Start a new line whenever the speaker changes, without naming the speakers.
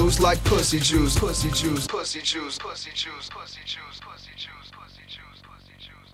juice like pussy juice, pussy juice, pussy juice, pussy juice, pussy juice, pussy juice, pussy juice, pussy juice.